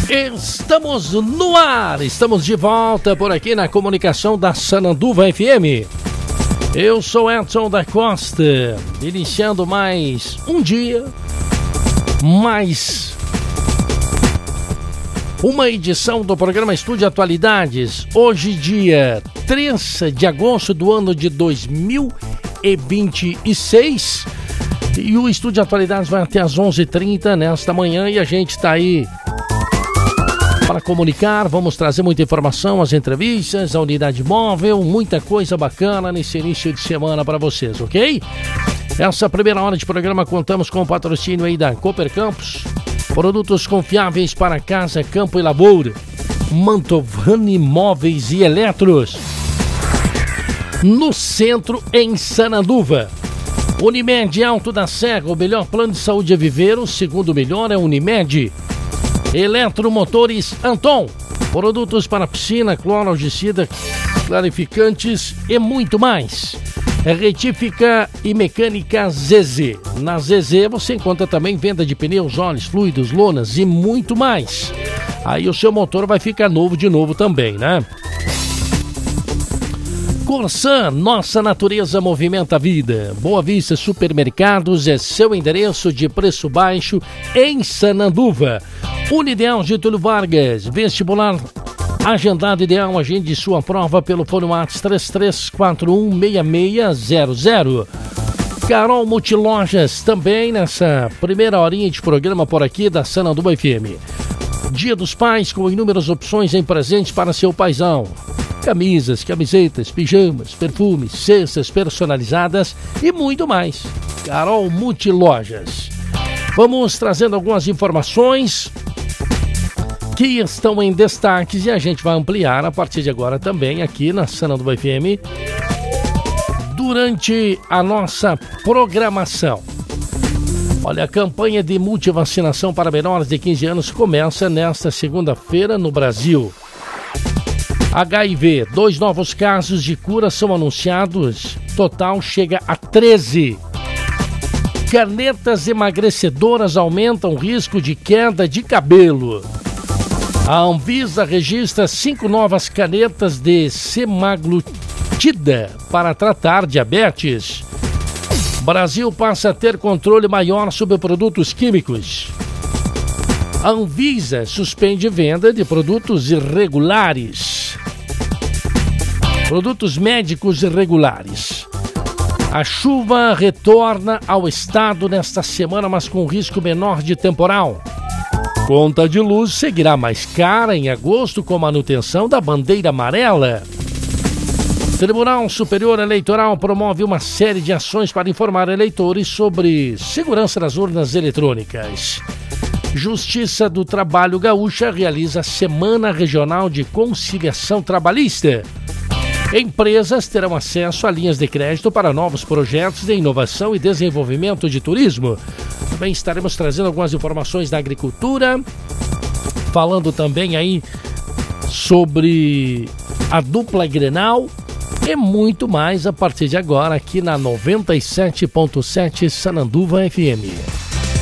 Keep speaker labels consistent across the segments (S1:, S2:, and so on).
S1: Estamos no ar, estamos de volta por aqui na comunicação da Sananduva FM. Eu sou Edson da Costa, iniciando mais um dia, mais uma edição do programa Estúdio Atualidades. Hoje, dia 3 de agosto do ano de 2026. E o Estúdio Atualidades vai até às 11h30 nesta manhã e a gente está aí para comunicar. Vamos trazer muita informação, as entrevistas, a unidade móvel, muita coisa bacana nesse início de semana para vocês, ok? Essa primeira hora de programa contamos com o patrocínio aí da Cooper Campos, produtos confiáveis para casa, campo e lavoura, Mantovani Móveis e Eletros, no centro em Sananduva. Unimed Alto da Serra, o melhor plano de saúde a viver, o segundo melhor é Unimed. Eletromotores Anton, produtos para piscina, cloro, algicida, clarificantes e muito mais. Retífica e mecânica ZZ. Na ZZ você encontra também venda de pneus, óleos, fluidos, lonas e muito mais. Aí o seu motor vai ficar novo de novo também, né? Corsan, nossa natureza movimenta a vida. Boa Vista Supermercados é seu endereço de preço baixo em Sananduva. Unideal Getúlio Vargas, vestibular agendado ideal, agende sua prova pelo fone WhatsApp 33416600. Carol Multilojas, também nessa primeira horinha de programa por aqui da Sananduva FM. Dia dos Pais com inúmeras opções em presentes para seu paizão. Camisas, camisetas, pijamas, perfumes, cestas personalizadas e muito mais. Carol Multilojas. Vamos trazendo algumas informações que estão em destaques e a gente vai ampliar a partir de agora também aqui na Sananduva FM durante a nossa programação. Olha, a campanha de multivacinação para menores de 15 anos começa nesta segunda-feira no Brasil. HIV, 2 novos casos de cura são anunciados, total chega a 13. Canetas emagrecedoras aumentam o risco de queda de cabelo. A Anvisa registra 5 novas canetas de semaglutida para tratar diabetes. Brasil passa a ter controle maior sobre produtos químicos. A Anvisa suspende venda de produtos irregulares. Produtos médicos irregulares. A chuva retorna ao estado nesta semana, mas com risco menor de temporal. Conta de luz seguirá mais cara em agosto com manutenção da bandeira amarela. Tribunal Superior Eleitoral promove uma série de ações para informar eleitores sobre segurança das urnas eletrônicas. Justiça do Trabalho Gaúcha realiza Semana Regional de Conciliação Trabalhista. Empresas terão acesso a linhas de crédito para novos projetos de inovação e desenvolvimento de turismo. Também estaremos trazendo algumas informações da agricultura, falando também aí sobre a dupla Grenal e muito mais a partir de agora aqui na 97.7 Sananduva FM.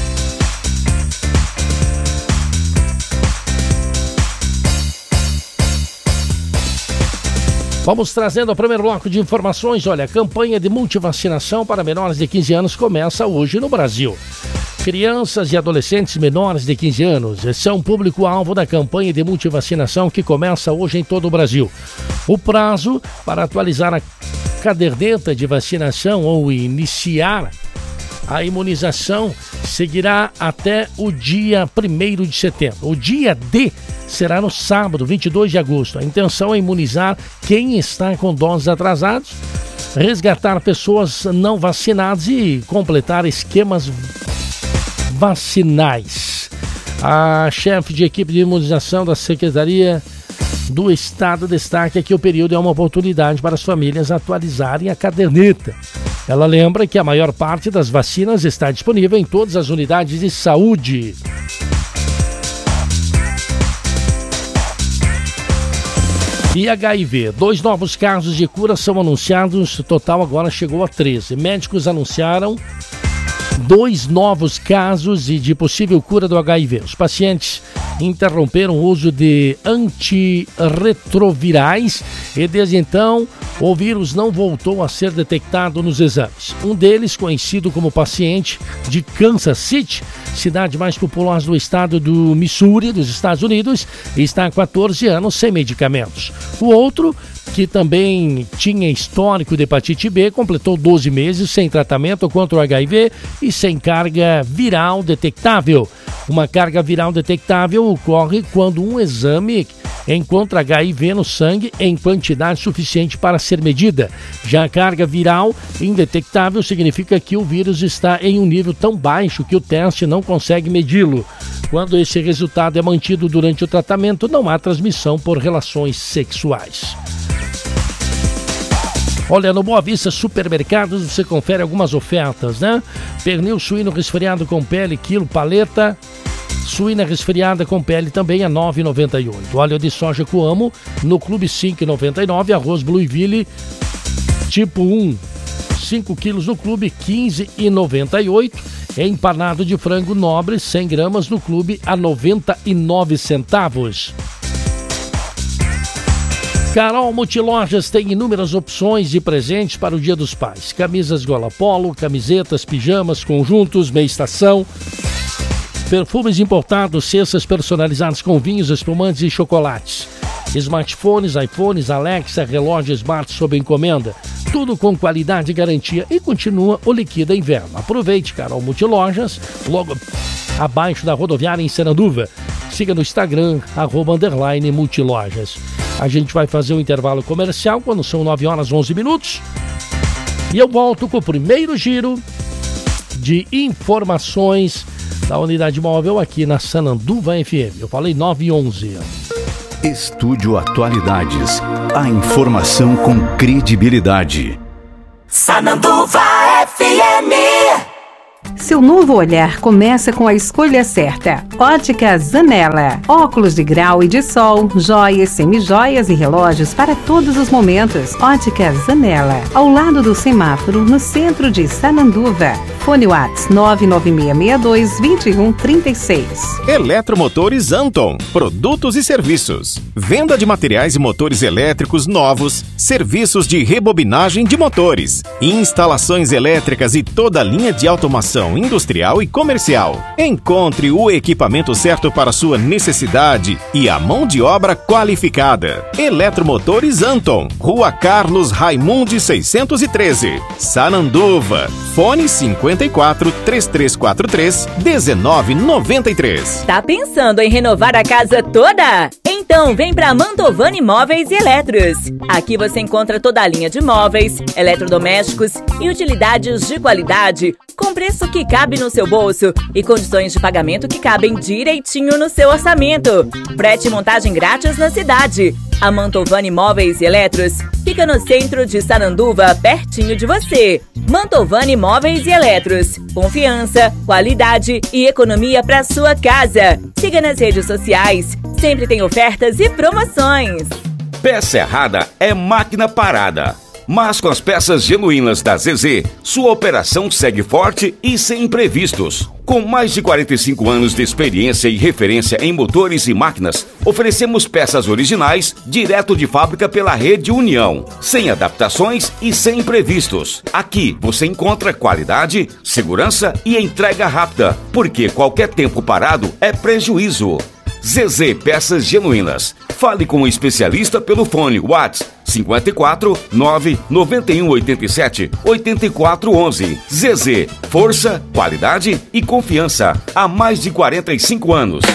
S1: Vamos trazendo o primeiro bloco de informações. Olha, a campanha de multivacinação para menores de 15 anos começa hoje no Brasil. Crianças e adolescentes menores de 15 anos são público-alvo da campanha de multivacinação que começa hoje em todo o Brasil. O prazo para atualizar a caderneta de vacinação ou iniciar a imunização seguirá até o dia 1º de setembro. O dia D será no sábado, 22 de agosto. A intenção é imunizar quem está com doses atrasadas, resgatar pessoas não vacinadas e completar esquemas vacinais. A chefe de equipe de imunização da Secretaria do Estado destaca que o período é uma oportunidade para as famílias atualizarem a caderneta. Ela lembra que a maior parte das vacinas está disponível em todas as unidades de saúde. E HIV, 2 novos casos de cura são anunciados, o total agora chegou a 13. Médicos anunciaram 2 novos casos de possível cura do HIV. Os pacientes interromperam o uso de antirretrovirais e desde então o vírus não voltou a ser detectado nos exames. Um deles, conhecido como paciente de Kansas City, cidade mais populosa do estado do Missouri, dos Estados Unidos, está há 14 anos sem medicamentos. O outro, que também tinha histórico de hepatite B, completou 12 meses sem tratamento contra o HIV e sem carga viral detectável. Uma carga viral detectável ocorre quando um exame encontra HIV no sangue em quantidade suficiente para ser medida. Já a carga viral indetectável significa que o vírus está em um nível tão baixo que o teste não consegue medi-lo. Quando esse resultado é mantido durante o tratamento, não há transmissão por relações sexuais. Olha, no Boa Vista Supermercados você confere algumas ofertas, né? Pernil suíno resfriado com pele, quilo, paleta. Suína resfriada com pele também a R$ 9,98. Óleo de soja Coamo no Clube 5,99. Arroz Blueville tipo 1, 5 quilos no Clube 15,98. Empanado de frango nobre 100 gramas no Clube a 99 centavos. Carol Multilojas tem inúmeras opções de presentes para o Dia dos Pais. Camisas gola polo, camisetas, pijamas, conjuntos, meia estação, perfumes importados, cestas personalizadas com vinhos, espumantes e chocolates. Smartphones, iPhones, Alexa, relógios smart sob encomenda. Tudo com qualidade e garantia e continua o Liquida Inverno. Aproveite, Carol Multilojas, logo abaixo da rodoviária em Sananduva. Siga no Instagram, @_multilojas. A gente vai fazer um intervalo comercial quando são 9h11. E eu volto com o primeiro giro de informações da unidade móvel aqui na Sananduva FM. Eu falei 9h11.
S2: Estúdio Atualidades. A informação com credibilidade.
S3: Sananduva FM.
S4: Seu novo olhar começa com a escolha certa. Ótica Zanella. Óculos de grau e de sol, joias, semijoias e relógios para todos os momentos. Ótica Zanella. Ao lado do semáforo, no centro de Sananduva. Fone Whats 996622136.
S5: Eletromotores Anton. Produtos e serviços. Venda de materiais e motores elétricos novos. Serviços de rebobinagem de motores. Instalações elétricas e toda a linha de automação industrial e comercial. Encontre o equipamento certo para sua necessidade e a mão de obra qualificada. Eletromotores Anton. Rua Carlos Raimundi 613. Sananduva. Fone 54 3343 1993.
S6: Tá pensando em renovar a casa toda? Então vem pra Mantovani Móveis e Eletros. Aqui você encontra toda a linha de móveis, eletrodomésticos e utilidades de qualidade com preço que cabe no seu bolso e condições de pagamento que cabem direitinho no seu orçamento. Frete e montagem grátis na cidade. A Mantovani Móveis e Eletros fica no centro de Sananduva, pertinho de você. Mantovani Móveis e Eletros. Confiança, qualidade e economia para sua casa. Siga nas redes sociais. Sempre tem ofertas e promoções.
S7: Peça errada é máquina parada. Mas com as peças genuínas da ZZ, sua operação segue forte e sem imprevistos. Com mais de 45 anos de experiência e referência em motores e máquinas, oferecemos peças originais direto de fábrica pela Rede União, sem adaptações e sem imprevistos. Aqui você encontra qualidade, segurança e entrega rápida, porque qualquer tempo parado é prejuízo. ZZ Peças Genuínas. Fale com um especialista pelo fone WhatsApp 54 9 91 87 84 11. ZZ, força, qualidade e confiança há mais de 45 anos.